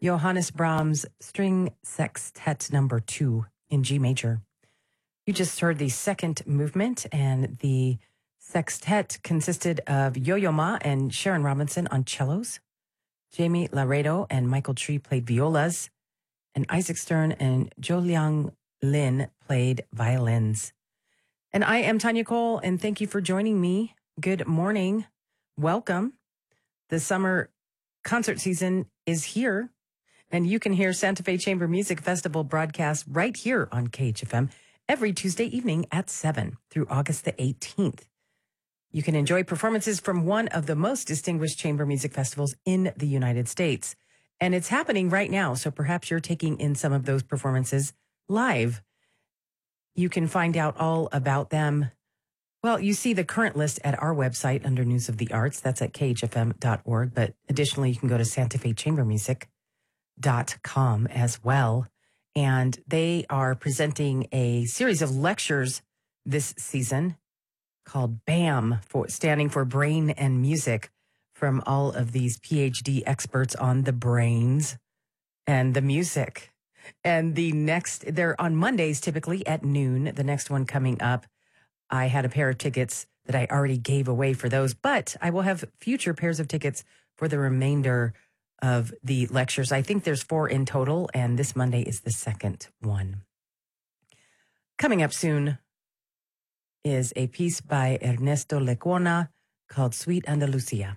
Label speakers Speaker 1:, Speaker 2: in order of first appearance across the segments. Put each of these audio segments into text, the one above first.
Speaker 1: Johannes Brahms String Sextet Number 2 in G major. You just heard the second movement, and the sextet consisted of Yo-Yo Ma and Sharon Robinson on cellos. Jamie Laredo and Michael Tree played violas, and Isaac Stern and Jo Liang Lin played violins. And I am Tanya Cole, and thank you for joining me. Good morning. Welcome. The summer concert season is here, and you can hear Santa Fe Chamber Music Festival broadcast right here on KHFM every Tuesday evening at 7 through August the 18th. You can enjoy performances from one of the most distinguished chamber music festivals in the United States. And it's happening right now, so perhaps you're taking in some of those performances live. You can find out all about them. Well, you see the current list at our website under News of the Arts. That's at khfm.org. But additionally, you can go to santafechambermusic.com as well. And they are presenting a series of lectures this season called BAM, standing for Brain and Music, from all of these PhD experts on the brains and the music. And they're on Mondays typically at noon. The next one coming up, I had a pair of tickets that I already gave away for those, but I will have future pairs of tickets for the remainder of the lectures. I think there's 4 in total, and this Monday is the second one. Coming up soon is a piece by Ernesto Lecuona called Sweet Andalusia.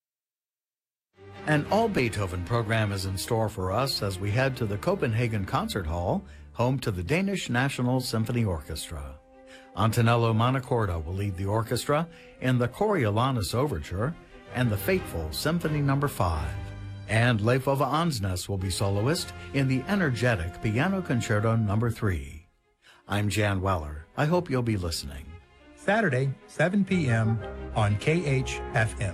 Speaker 2: An all-Beethoven program is in store for us as we head to the Copenhagen Concert Hall, home to the Danish National Symphony Orchestra. Antonello Montecorda will lead the orchestra in the Coriolanus Overture and the fateful Symphony No. 5. And Leif Ove Ansnes will be soloist in the energetic Piano Concerto No. 3. I'm Jan Weller. I hope you'll be listening.
Speaker 3: Saturday, 7 p.m. on KHFM.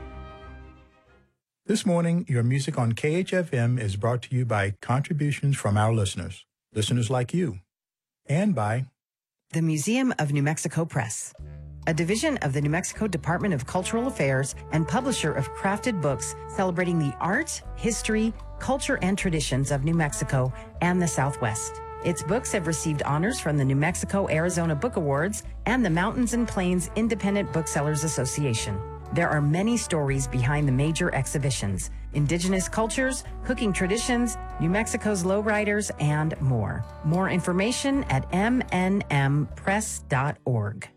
Speaker 3: This morning, your music on KHFM is brought to you by contributions from our listeners like you, and by
Speaker 1: the Museum of New Mexico Press, a division of the New Mexico Department of Cultural Affairs and publisher of crafted books celebrating the art, history, culture, and traditions of New Mexico and the Southwest. Its books have received honors from the New Mexico-Arizona Book Awards and the Mountains and Plains Independent Booksellers Association. There are many stories behind the major exhibitions: indigenous cultures, cooking traditions, New Mexico's lowriders, and more. More information at mnmpress.org.